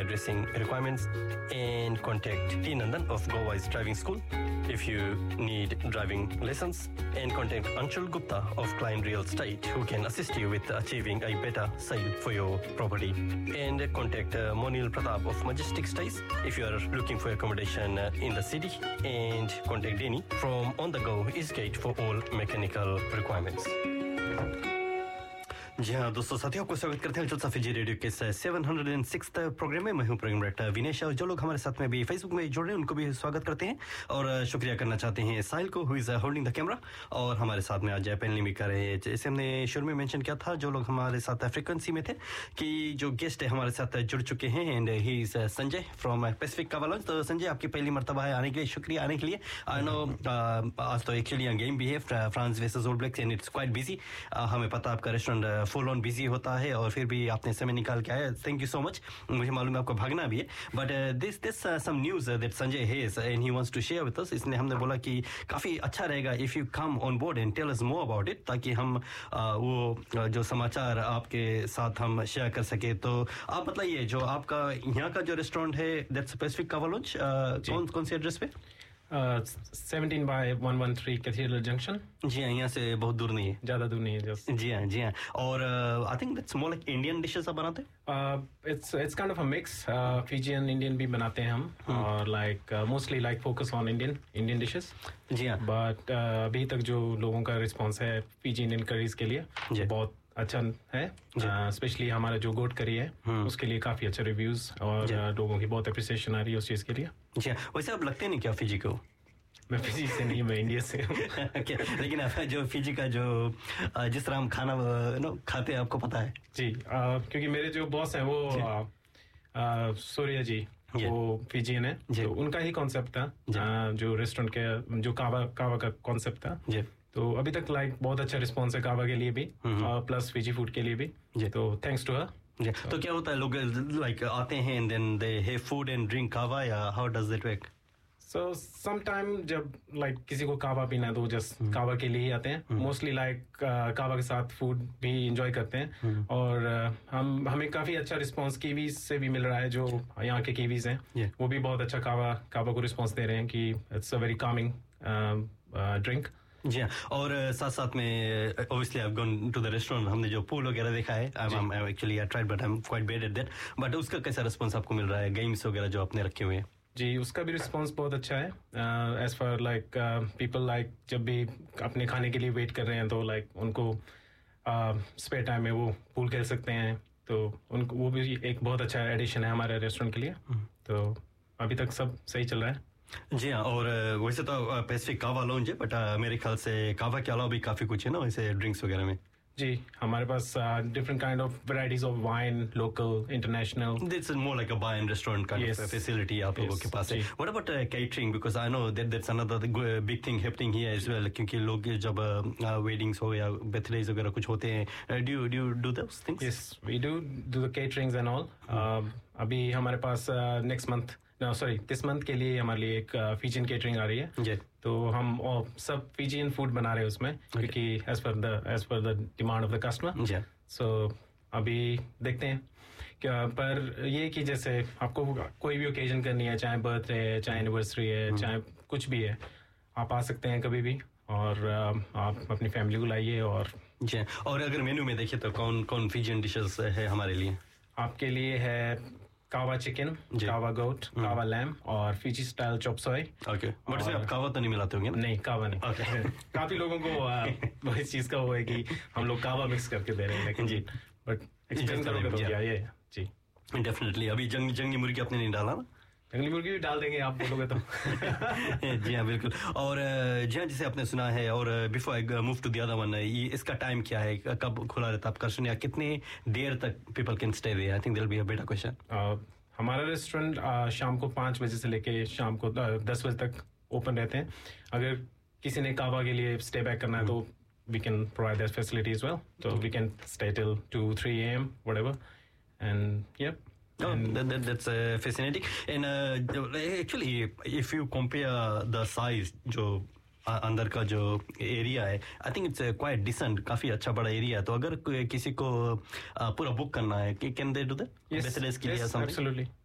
addressing requirements, and contact T. Nandan of GoWise Driving School if you need driving lessons, and contact Anshul Gupta of Klein Real Estate who can assist you with achieving a better sale for your property, and contact Monil Pratap of Majestic Stays if you are looking for accommodation in the city, and contact Denny from On The Go Eastgate for all mechanical requirements. जी हाँ दोस्तों, साथियों आपको स्वागत करते हैं जलसा Fiji radio के 706 programme में। मैं हूं प्रोग्राम डायरेक्टर विनेश, और जो लोग हमारे साथ में भी फेसबुक में जुड़ रहे हैं उनको भी स्वागत करते हैं, और शुक्रिया करना चाहते हैं साहिल को, who is holding the camera, और हमारे साथ में आज पैनलिंग भी कर रहे हैं। जैसे हमने शुरू में मेंशन किया था, जो लोग हमारे साथ फ्रीक्वेंसी में थे कि जो गेस्ट है हमारे साथ जुड़ चुके हैं, and he is Sanjay from Pacific कावा लॉन्च। तो संजय, आपकी पहली मरतबा है आने के लिए, शुक्रिया आने के लिए। आई नो आज तो एक्चुअली गेम भी है, France versus all blacks, and it's quite busy. हमें पता आपका रेस्टोरेंट फुल ऑन बिजी होता है, और फिर भी आपने समय निकाल के आया, थैंक यू सो मच। मुझे मालूम है आपको भागना भी है, but this some news that Sanjay has and he wants to share with us. इसलिए हमने बोला कि काफी अच्छा रहेगा if you come on board and tell us more about it, ताकि हम वो जो समाचार आपके साथ हम शेयर कर सके। तो आप बताइए, जो आपका यहाँ का जो रेस्टोरेंट है दैट्स पैसिफिक कावा लॉन्च, कौन से एड्रेस पे? 17 by 113 कैथेड्रल जंक्शन। जी हाँ, यहाँ से बहुत दूर नहीं है, ज्यादा दूर नहीं है जस्ट। जी हाँ जी हाँ। और I think that's more like Indian dishes आप बनाते हैं? It's kind of a mix, Fijian Indian भी बनाते हैं हम, और like mostly like focus on Indian dishes. जी हाँ। बट अभी तक जो लोगों का रिस्पॉन्स है फिजी इंडियन करीज के लिए बहुत अच्छा है, स्पेशली हमारा जो गोट करी है उसके लिए काफी अच्छा रिव्यूज, और लोगों की बहुत अप्रिसिएशन आ रही है उस चीज के लिए। जी, वैसे आप लगते नहीं क्या फिजी को? मैं फिजी से नहीं, मैं इंडिया से हूँ। लेकिन आप जो फिजी का जो जिस तरह हम खाना खाते हैं आपको पता है? जी, क्योंकि मेरे जो बॉस हैं वो सूर्या जी, वो फिजियन है, तो उनका ही कॉन्सेप्ट था जो रेस्टोरेंट के जो कावा का कॉन्सेप्ट था। तो अभी तक लाइक बहुत अच्छा रिस्पॉन्स है कावा के लिए भी, और प्लस फिजी फूड के लिए भी, तो थैंक्स टू हर। तो क्या होता है, लोग लाइक आते हैं and then they have food and drink कावा, या how does it work? So sometime जब लाइक किसी को कावा पीना है तो जस्ट कावा के लिए ही आते हैं। मोस्टली लाइक कावा के साथ फूड भी इंजॉय करते हैं, और हमें काफी अच्छा रिस्पांस कीवीज से भी मिल रहा है। जो यहाँ के कीवीज हैं वो भी बहुत अच्छा कावा को रिस्पांस दे रहे हैं कि it's a very Kameng drink. जी हाँ, और साथ साथ में obviously I have gone to the restaurant, हमने जो पूल वगैरह देखा है, actually I tried but I am quite bad at that, but उसका कैसा रिस्पांस आपको मिल रहा है? गेम्स वगैरह जो आपने रखे हुए हैं? जी, उसका भी रिस्पांस बहुत अच्छा है। As far like people like जब भी अपने खाने के लिए वेट कर रहे हैं तो लाइक उनको स्पेयर टाइम में वो पूल खेल सकते हैं, तो उनको वो भी एक बहुत अच्छा एडिशन है हमारे रेस्टोरेंट के लिए। तो अभी तक सब सही चल रहा है। जी हाँ, और वैसे तो पैसिफिक कावा लॉन्च है, बट मेरे ख्याल से कावा के अलावा भी काफी कुछ है ना वैसे ड्रिंक्स वगैरह में? जी, हमारे पास different kind of varieties of wine, local, international. This is more like a bar and restaurant kind of facility आप लोगों के पास है। What about catering? Because I know that's another big thing happening here as well, क्योंकि लोग जब weddings हो या birthdays वगैरह कुछ होते हैं, do do those things? Yes, we do the caterings and all. अभी हमारे पास नेक्स्ट मंथ, दिस मंथ के लिए हमारे लिए एक फिजियन केटरिंग आ रही है। तो हम सब फिजियन फूड बना रहे हैं उसमें, क्योंकि as per the demand of the customer. सो अभी देखते हैं क्या, पर ये कि जैसे आपको कोई भी ओकेजन करनी है, चाहे बर्थडे है, चाहे एनिवर्सरी है, चाहे कुछ भी है, आप आ सकते हैं कभी भी, और आप अपनी फैमिली को लाइए। और अगर मेन्यू में देखिए तो कौन कौन फिजियन डिशेस है हमारे लिए? आपके लिए है कावा चिकन, कावा गोट, कावा लैम, और Fiji style chop soy. Okay, but इसमें आप कावा तो नहीं मिलाते होंगे ना? नहीं, कावा नहीं। okay. काफी लोगों को इस चीज का वो है कि हम लोग कावा मिक्स करके दे रहे हैं, लेकिन जी बट एक्सप्लेन करोगे तो क्या ये? जी डेफिनेटली। अभी जंगली मुर्गी आपने नहीं डाला ना? जंगली मुर्गी भी डाल देंगे आप बोलोगे तो। जी हाँ, बिल्कुल। और जी हाँ, जैसे आपने सुना है, और before I move to the other one, ये इसका टाइम क्या है, कब खुला रहता है आपका रेस्टोरेंट, या कितने देर तक people can stay there? I think there will be a better question. हमारा रेस्टोरेंट शाम को 5 बजे से लेके शाम को 10 बजे तक ओपन रहते हैं। अगर किसी ने कावा के लिए स्टे बैक करना है तो we can provide that facility as well. So we can stay till 2-3 a.m. whatever, and yep. Oh, that's fascinating. And actually, if you compare the size, जो अंदर का जो एरिया है, I think it's quite decent, काफी अच्छा बड़ा area है। तो अगर किसी को पूरा बुक करना है, can they do that? Yes, absolutely.